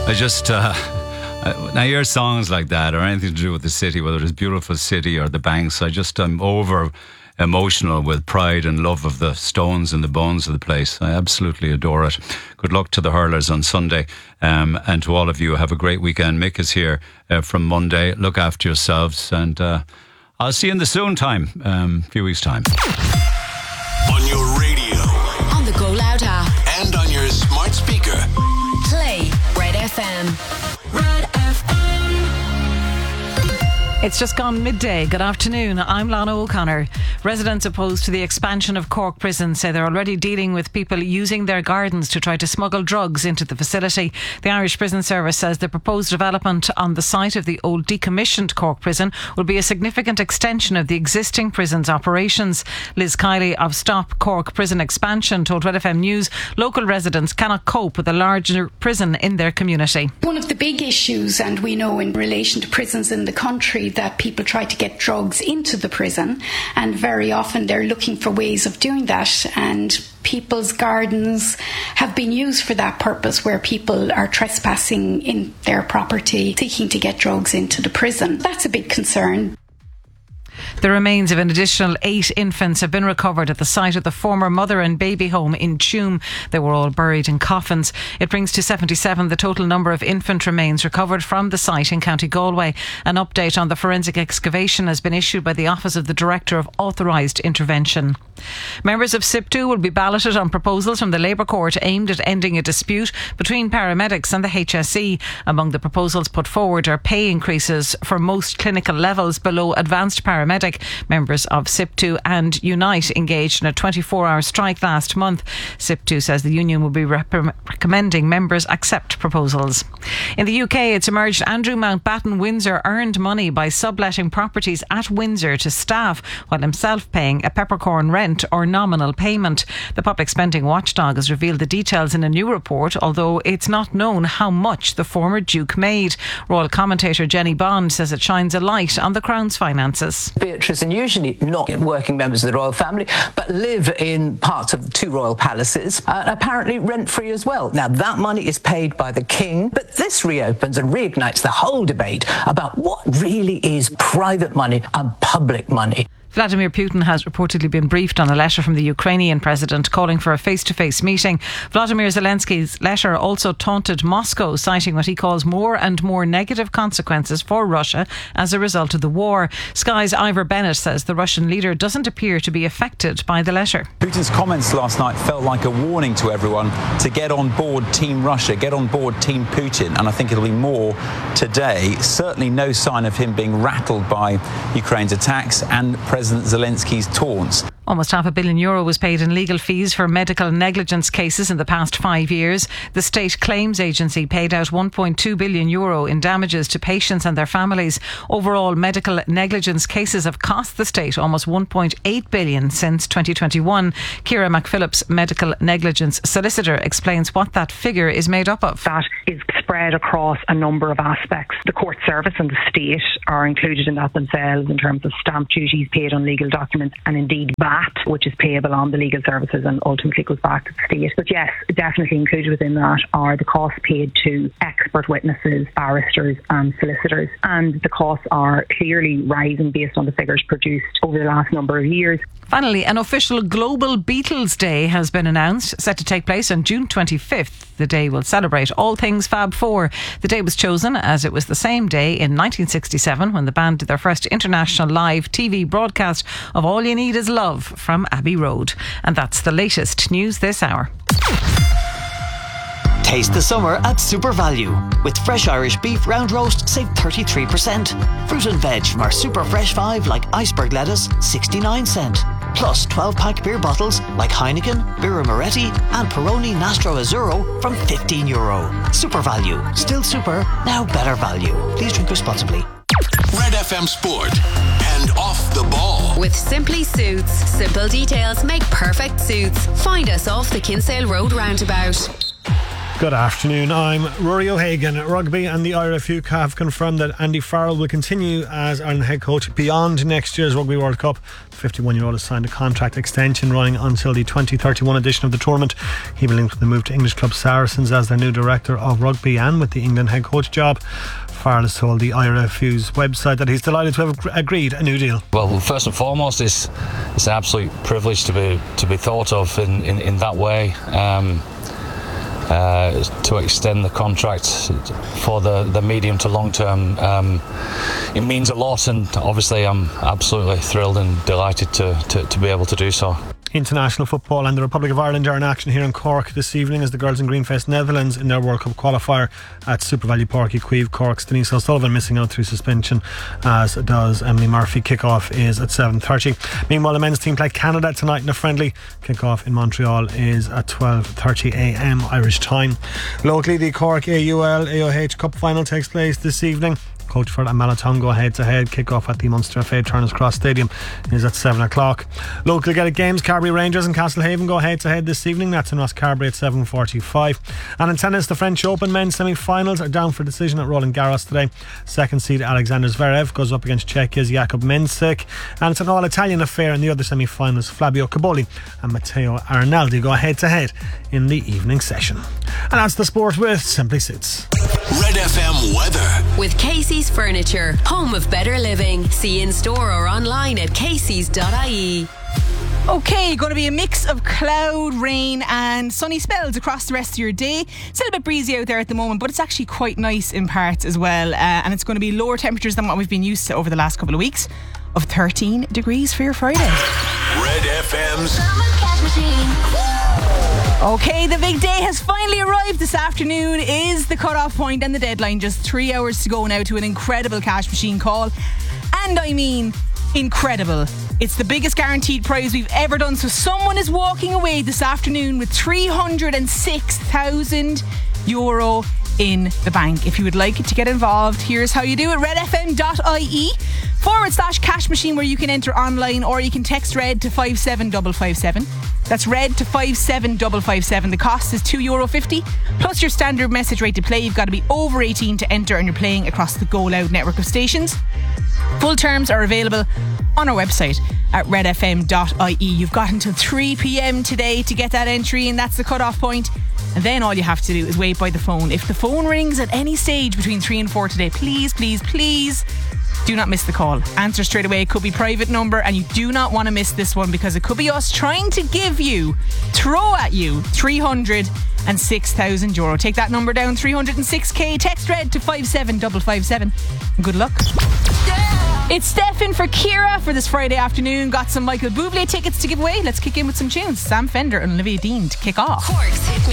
I just, when I hear songs like that or anything to do with the city, whether it's Beautiful City or the Banks, I'm over emotional with pride and love of the stones and the bones of the place. I absolutely adore it. Good luck to the hurlers on Sunday, and to all of you, have a great weekend. Mick is here from Monday. Look after yourselves, and I'll see you in the soon time, few weeks' time. On your radio, on the Go Loud app, and on your smart speaker. Play Red FM. Red FM. It's just gone midday. Good afternoon. I'm Lana O'Connor. Residents opposed to the expansion of Cork Prison say they're already dealing with people using their gardens to try to smuggle drugs into the facility. The Irish Prison Service says the proposed development on the site of the old decommissioned Cork Prison will be a significant extension of the existing prison's operations. Liz Kiley of Stop Cork Prison Expansion told Red FM News local residents cannot cope with a larger prison in their community. One of the big issues, and we know in relation to prisons in the country, that people try to get drugs into the prison, and very often they're looking for ways of doing that, and people's gardens have been used for that purpose, where people are trespassing in their property seeking to get drugs into the prison. That's a big concern. The remains of an additional 8 infants have been recovered at the site of the former mother and baby home in Tuam. They were all buried in coffins. It brings to 77 the total number of infant remains recovered from the site in County Galway. An update on the forensic excavation has been issued by the Office of the Director of Authorised Intervention. Members of SIP2 will be balloted on proposals from the Labour Court aimed at ending a dispute between paramedics and the HSE. Among the proposals put forward are pay increases for most clinical levels below advanced paramedic. Members of SIP2 and Unite engaged in a 24-hour strike last month. SIP2 says the union will be recommending members accept proposals. In the UK, it's emerged Andrew Mountbatten Windsor earned money by subletting properties at Windsor to staff while himself paying a peppercorn rent or nominal payment. The public spending watchdog has revealed the details in a new report, although it's not known how much the former Duke made. Royal commentator Jenny Bond says it shines a light on the Crown's finances. Beatrice, and usually not working members of the royal family, but live in parts of the 2 royal palaces, apparently rent-free as well. Now, that money is paid by the king, but this reopens and reignites the whole debate about what really is private money and public money. Vladimir Putin has reportedly been briefed on a letter from the Ukrainian president calling for a face-to-face meeting. Vladimir Zelensky's letter also taunted Moscow, citing what he calls more and more negative consequences for Russia as a result of the war. Sky's Ivor Bennett says the Russian leader doesn't appear to be affected by the letter. Putin's comments last night felt like a warning to everyone to get on board Team Russia, get on board Team Putin, and I think it'll be more today. Certainly no sign of him being rattled by Ukraine's attacks and President Zelensky's taunts. Almost €500 million was paid in legal fees for medical negligence cases in the past 5 years. The State Claims Agency paid out €1.2 billion in damages to patients and their families. Overall, medical negligence cases have cost the state almost €1.8 billion since 2021. Ciara McPhillips, medical negligence solicitor, explains what that figure is made up of. That is spread across a number of aspects. The court service and the state are included in that themselves in terms of stamp duties paid on legal documents, and indeed VAT, which is payable on the legal services and ultimately goes back to the state. But yes, definitely included within that are the costs paid to expert witnesses, barristers and solicitors. And the costs are clearly rising based on the figures produced over the last number of years. Finally, an official Global Beatles Day has been announced, set to take place on June 25th. The day will celebrate all things Fab Four. The day was chosen as it was the same day in 1967 when the band did their first international live TV broadcast of All You Need Is Love from Abbey Road. And that's the latest news this hour. Taste the summer at Super Value. With fresh Irish beef round roast, save 33%. Fruit and veg from our Super Fresh 5 like iceberg lettuce, 69 cent. Plus 12-pack beer bottles like Heineken, Birra Moretti and Peroni Nastro Azzurro from €15. Super Value. Still super, now better value. Please drink responsibly. Red FM Sport and Off the Ball. With Simply Suits. Simple details make perfect suits. Find us off the Kinsale Road roundabout. Good afternoon, I'm Rory O'Hagan. Rugby and the IRFU have confirmed that Andy Farrell will continue as Ireland head coach beyond next year's Rugby World Cup. The 51-year-old has signed a contract extension running until the 2031 edition of the tournament. He will link with the move to English club Saracens as their new director of rugby and with the England head coach job. Farrell has told the IRFU's website that he's delighted to have agreed a new deal. Well, first and foremost, it's an absolute privilege to be thought of in that way. To extend the contract for the medium to long term, it means a lot, and obviously I'm absolutely thrilled and delighted to be able to do so. International football and the Republic of Ireland are in action here in Cork this evening as the girls in Green face Netherlands in their World Cup qualifier at Super Value Park Queeve. Cork's Denise O'Sullivan missing out through suspension, as does Emily Murphy. Kick-off is at 7:30. Meanwhile, the men's team play Canada tonight in a friendly. Kick-off in Montreal is at 12:30am Irish time. Locally, the Cork AUL AOH Cup final takes place this evening. Coachford and Malaton go head-to-head. Kick-off at the Munster FA Turner's Cross Stadium is at 7 o'clock. Local Gaelic games, Carbery Rangers and Castlehaven go head-to-head this evening. That's in Rosscarbery at 7:45. And in tennis, the French Open men's semi-finals are down for decision at Roland Garros today. Second seed Alexander Zverev goes up against Czechia's Jakub Mensik. And it's an all-Italian affair in the other semi-finals. Flavio Caboli and Matteo Arnaldi go head-to-head in the evening session. And that's the sport with Simply Suits. Red FM weather. With Casey's Furniture, home of better living. See in store or online at caseys.ie. Okay, going to be a mix of cloud, rain and sunny spells across the rest of your day. It's a little bit breezy out there at the moment, but it's actually quite nice in parts as well. And it's going to be lower temperatures than what we've been used to over the last couple of weeks, of 13 degrees for your Friday. Red FM's Okay, the big day has finally arrived. This afternoon is the cut-off point and the deadline. Just 3 hours to go now to an incredible cash machine call. And I mean incredible. It's the biggest guaranteed prize we've ever done. So someone is walking away this afternoon with €306,000 in the bank. If you would like to get involved, here's how you do it. redfm.ie/cash machine, where you can enter online, or you can text RED to 57557. That's RED to 57557. The cost is €2.50 plus your standard message rate to play. You've got to be over 18 to enter, and you're playing across the Go Loud network of stations. Full terms are available on our website at redfm.ie. You've got until 3 p.m. today to get that entry, and that's the cut-off point. And then all you have to do is wait by the phone. If the phone rings at any stage between 3 and 4 today, please do not miss the call. Answer straight away. It could be private number, and you do not want to miss this one, because it could be us trying to throw at you €306,000. Take that number down, 306k. Text RED to 57557. Good luck. It's Stefan for Kira for this Friday afternoon. Got some Michael Bublé tickets to give away. Let's kick in with some tunes. Sam Fender and Olivia Dean to kick off. Cork's Hit